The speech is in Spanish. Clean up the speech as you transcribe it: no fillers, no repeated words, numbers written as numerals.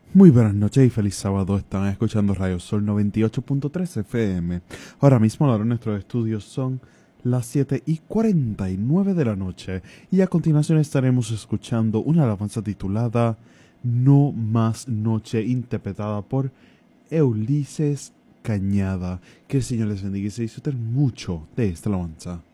Muy buenas noches y feliz sábado. Están escuchando Radio Sol 98.3 FM. Ahora mismo la hora de nuestros estudios son las 7:49 de la noche. Y a continuación estaremos escuchando una alabanza titulada No Más Noche, interpretada por Ulises Cañada. Que el Señor les bendiga y se disfruten mucho de esta alabanza.